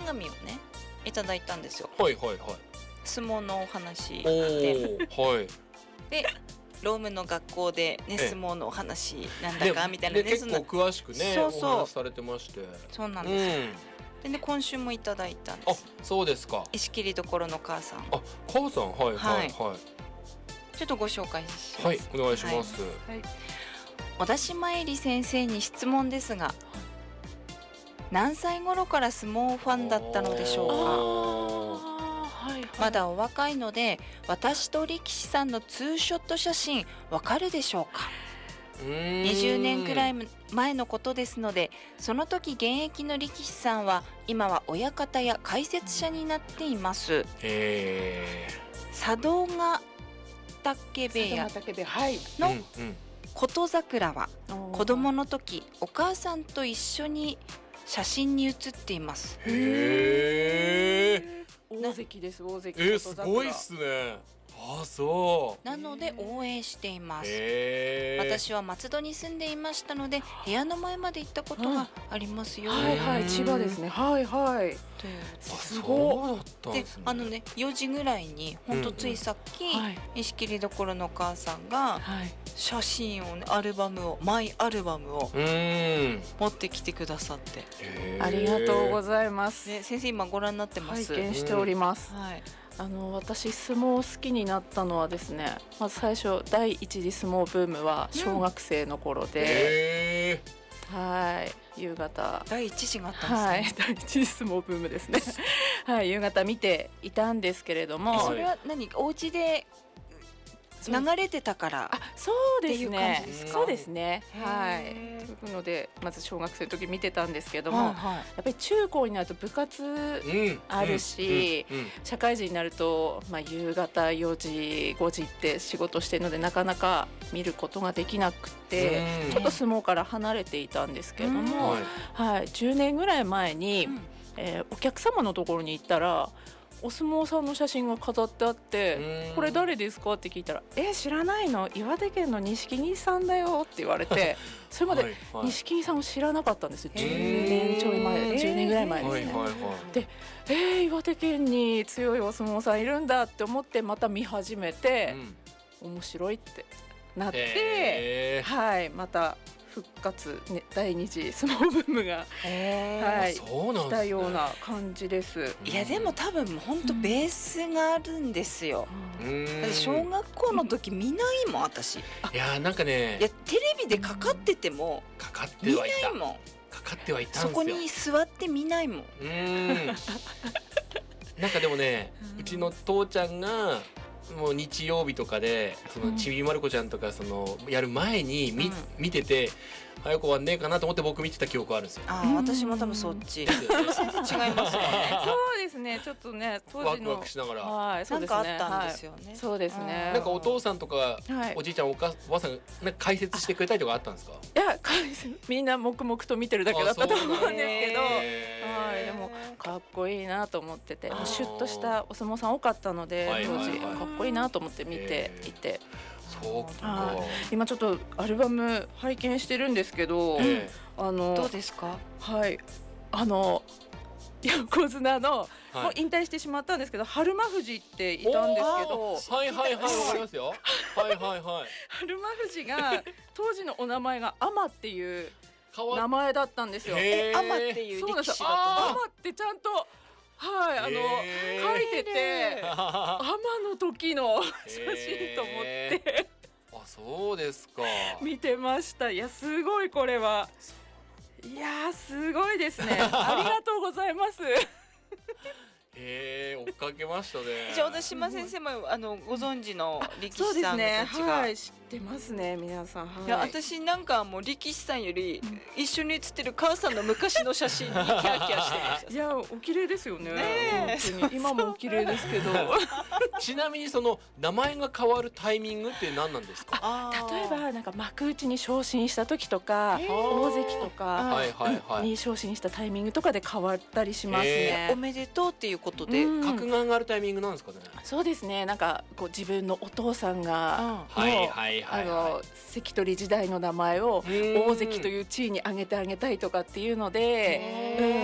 紙をねいただいたんですよ。 はいはいはい。 相撲のお話おで、 ー、はい。 でロームの学校でね相撲のお話なんだかみたいなでね、 結構詳しくねそうそうお話しされてまして。 そうなんですよ。でね今週もいただいたんであ、 す。 そうですか。 石切りどころの母さん、 あ、母さん、はいはいはい。 ちょっとご紹介します。 はい、お願いします。 はい、小田島えり先生に質問ですが、何歳頃から相撲ファンだったのでしょうか。 はいはい、 まだお若いので私と力士さんのツーショット写真わかるでしょうか。20年くらい前のことですので、その時現役の力士さんは今は親方や解説者になっています。佐渡ヶ嶽部屋の琴桜は子供の時お母さんと一緒に写真に写っています。 大関です、大関。 すごいっすね。あ、そうなので応援しています。私は松戸に住んでいましたので部屋の前まで行ったことがありますよ。 はいはい、千葉ですね。はいはい。 すごい。 で、4時ぐらいに本当ついさっき、石切りどころの母さんが写真をね、アルバムをマイアルバムを持ってきてくださって、 ありがとうございます。 先生今ご覧になってます？ 拝見しております。 はい。 私相撲好きになったのはですね、まず最初第一次相撲ブームは小学生の頃で、はい、夕方第一次があったんですね。 はい、第一次相撲ブームですね。はい、夕方見ていたんですけれども、 それはお家で流れてたから。 そうですね。 っていう感じですか？ そうですね。はい。というのでまず小学生の時見てたんですけども、やっぱり中高になると部活あるし、社会人になると夕方4時5時って仕事してるのでなかなか見ることができなくて、ちょっと相撲から離れていたんですけれども、はい、10年ぐらい前に、お客様のところに行ったらお相撲さんの写真が飾ってあって、これ誰ですかって聞いたら、知らないの、岩手県の錦木さんだよって言われて、それまで錦木さんを知らなかったんですよ。10年ちょい前、10年ぐらい前ですね。で、岩手県に強いお相撲さんいるんだって思ってまた見始めて、面白いってなって、はい、また復活、ね、第二次相撲ブームが、はい、来たような感じです。 いやでも多分本当ベースがあるんですよ。小学校の時見ないもん私。いやなんかね、 いやテレビでかかってても見ないもん。 かかってはいたんですよ。 そこに座って見ないもん。 なんかでもね、うちの父ちゃんがもう日曜日とかでそのちびまる子ちゃんとかそのやる前に見てて、早く終わんねえかなと思って僕見てた記憶あるんですよ。 私も多分そっち。全然違いますよね。 そうですね。ちょっとね当時のワクワクしながら、 はい、そうですね。 なんかあったんですよね。 そうですね。 なんかお父さんとかおじいちゃんおばあさんなんか解説してくれたりとかあったんですか？ いやみんな黙々と見てるだけだったと思うんですけど、はい、でもかっこいいなと思ってて、シュッとしたお相撲さん多かったので当時かっこいいなと思って見ていて。 そうか。 今ちょっとアルバム拝見してるんですけど、 どうですか？ はい、横綱のもう引退してしまったんですけど、春馬富士っていたんですけど、 はいはいはい、わかりますよ。はいはいはい。 春馬富士が当時のお名前がアマっていう名前だったんですよ。 アマっていう力士だった。 アマってちゃんと。はい、書いてて、アマの時の写真と思って、 あ、そうですか。 見てました。いやすごいこれは。いやすごいですね。ありがとうございます。 追っかけましたね。 じゃあ小田島先生もご存知の力士さんたちが、 はい、知ってますね皆さん。はい、 いや私なんかもう力士さんより一緒に写ってる母さんの昔の写真にキャーキャーしてました。 いやお綺麗ですよね。本当に今もお綺麗ですけど。 ちなみにその名前が変わるタイミングって何なんですか？ 例えばなんか幕内に昇進した時とか大関とかに昇進したタイミングとかで変わったりしますね。 おめでとうっていうことで格が上がるタイミングなんですかね。 そうですね。なんかこう自分のお父さんが関取時代の名前を大関という地位に上げてあげたいとかっていうので。